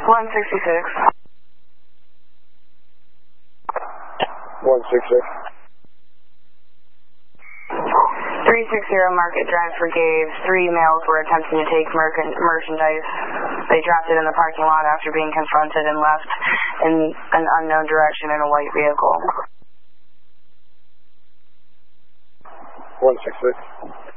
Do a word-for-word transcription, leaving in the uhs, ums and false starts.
one sixty-six. one sixty-six. three sixty Market Drive for Gabe. Three males were attempting to take mer merchandise. They dropped it in the parking lot after being confronted and left in an unknown direction in a white vehicle. one sixty-six.